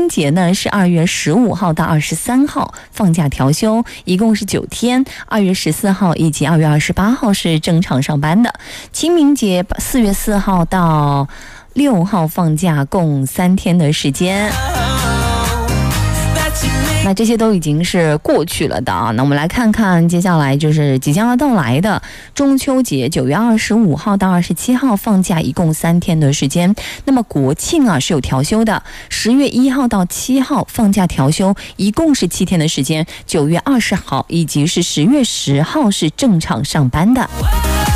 明节呢是2月15号到23号放假调休，一共是9天。2月14号以及2月28号是正常上班的。清明节4月4号到6号放假，共3天的时间。那这些都已经是过去了的啊。那我们来看看接下来就是即将要到来的中秋节，9月25号到27号放假，一共3天的时间。那么国庆啊是有调休的，10月1号到7号放假调休，一共是7天的时间。9月20号以及是10月10号是正常上班的。